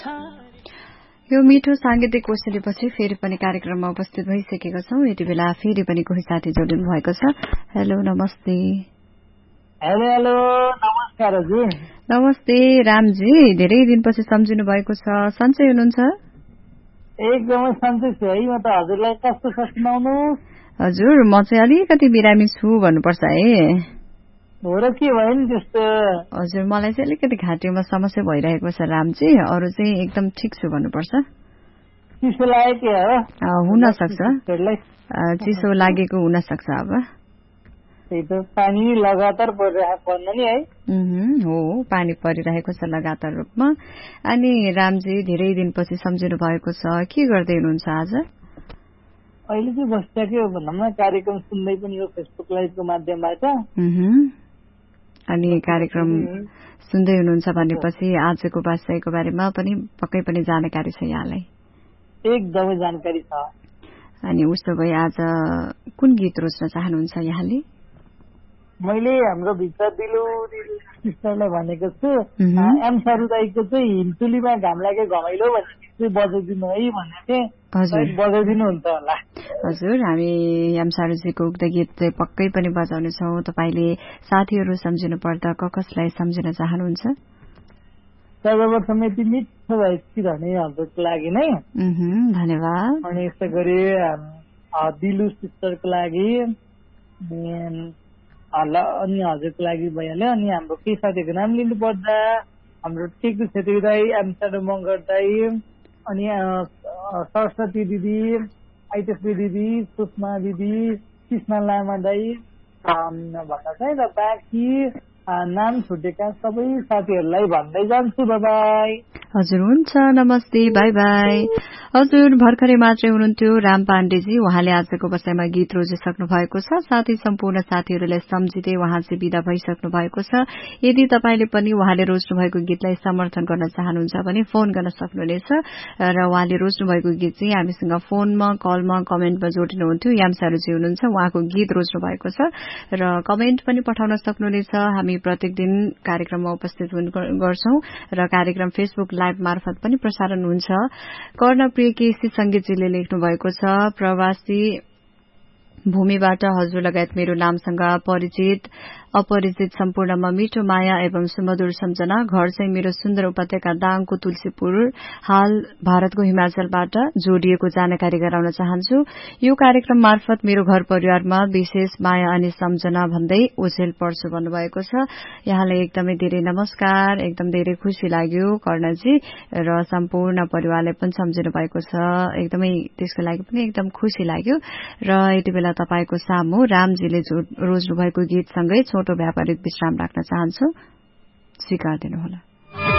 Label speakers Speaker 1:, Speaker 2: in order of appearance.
Speaker 1: यो मिठो सांगीतिक कोसेलीपछि फेरि पनि कार्यक्रममा उपस्थित भइसकेका छौं। यति बेला फेरि पनि कोही साथी जोडिनु भएको छ। हेलो नमस्ते।
Speaker 2: हेलो नमस्कार हजुर।
Speaker 1: नमस्ते रामजी, धेरै दिनपछि सम्झिनु भएको छ, सन्चै हुनुहुन्छ?
Speaker 2: एकदमै सन्चै छु है। म त हजुरलाई कस्तो छ सुनाउनु?
Speaker 1: हजुर म चाहिँ अलिकति बिरामी छु भन्नुपर्छ है।
Speaker 2: हो र, के भयो नि त्यस्तो?
Speaker 1: हजुर मलाई चाहिँ अलिकति घाँटीमा समस्या भइरहेको छ रामजी, अरू चाहिँ एकदम ठिक छु भन्नुपर्छ।
Speaker 2: चिसो लागेको हो?
Speaker 1: हुन सक्छ, चिसो लागेको हुन सक्छ। अब
Speaker 2: त्यही त, पानी लगातार परिरहेको पर्न नि है।
Speaker 1: हो, पानी परिरहेको छ लगातार रूपमा। अनि रामजी धेरै दिनपछि सम्झिनु भएको छ, के गर्दै हुनुहुन्छ आज?
Speaker 2: अहिले चाहिँ बसिसक्यो भनौँ न, कार्यक्रम सुन्दै पनि यो फेसबुक लाइभको माध्यमबाट।
Speaker 1: अनि कार्यक्रम सुन्दै हुनुहुन्छ भनेपछि आजको वास्तवको बारेमा पनि पक्कै पनि जानकारी छ यहाँलाई?
Speaker 2: एकदमै जानकारी छ।
Speaker 1: अनि उसो भए आज कुन गीत रोज्न चाहनुहुन्छ यहाँले?
Speaker 2: मैले हाम्रो भित्र दिलु सिस्टरलाई भनेको छु, एम सारू दाईको चाहिँ हिमचुलीमा घाम लागे घमाइलो भन्ने बजाइदिनु है भनेको थिएँ।
Speaker 1: हजुर
Speaker 2: बजाइदिनु हुन्छ होला?
Speaker 1: हजुर, हामी एम सारूजीको उक्त गीत चाहिँ पक्कै पनि बजाउनेछौँ। तपाईँले साथीहरू सम्झिनु पर्दा कसलाई सम्झिन चाहनुहुन्छ?
Speaker 2: सर्वप्रथम यति मिठो भइरहने हजुरको लागि नै
Speaker 1: धन्यवाद।
Speaker 2: अनि यस्तो गरी दिलु सिस्टरको लागि अनि हजुरको लागि भइहाल्यो। अनि हाम्रो केही साथीहरूको नाम लिनु पर्दा हाम्रो टेकु छेत्री दाई, एम सारू मगर दाई, अनि सरस्वती दिदी, आइतेश्वरी दिदी, सुषमा दिदी, कृष्ण लामा दाई भन्दा चाहिँ र बाँकी नाम छुटेका सबै साथीहरूलाई भन्दै जान्छु। बाई।
Speaker 1: हजुर हुन्छ, नमस्ते, बाई बाई। हजुर भर्खरै मात्रै हुनुहुन्थ्यो राम पाण्डेजी, उहाँले आजको बसाइमा गीत रोजिसक्नु भएको छ। साथै सम्पूर्ण साथीहरूलाई सम्झिँदै उहाँ चाहिँ विदा भइसक्नु भएको छ। यदि तपाईले पनि उहाँले रोज्नु भएको गीतलाई समर्थन गर्न चाहनुहुन्छ भने फोन गर्न सक्नुहुनेछ र उहाँले रोज्नु भएको गीत चाहिँ हामीसँग फोनमा, कलमा, कमेन्टमा जोडिनुहुन्थ्यो। याम सारूजी हुनुहुन्छ, उहाँको गीत रोज्नु भएको छ र कमेन्ट पनि पठाउन सक्नुहुनेछ। हामी प्रत्येक दिन कार्यक्रममा उपस्थित गर्छौं र कार्यक्रम फेसबुक लाइभ मार्फत पनि प्रसारण हुन्छ। कर्णप्रिय केसी संगीतजीले लेख्नु भएको छ, प्रवासी भूमिबाट हजुर लगायत मेरो नामसँग परिचित अपरिचित सम्पूर्णमा मिठो माया एवं सुमधुर सम्झना। घर चाहिँ मेरो सुन्दर उपत्यका दाङको तुलसीपुर, हाल भारतको हिमाचलबाट जोडिएको जानकारी गराउन चाहन्छु। यो कार्यक्रम मार्फत मेरो घर परिवारमा विशेष माया अनि सम्झना भन्दै ओझेल पर्छु भन्नुभएको छ। यहाँलाई एकदमै धेरै नमस्कार, एकदम धेरै खुशी लाग्यो कर्णजी, र सम्पूर्ण परिवारले पनि सम्झिनु भएको छ, एकदमै त्यसको लागि पनि एकदम खुशी लाग्यो। र यति बेला तपाईको सामु रामजीले रोज्नु भएको गीतसँगै छोटो व्यापारिक विश्राम राख्न चाहन्छु, स्वीकार दिनुहोला।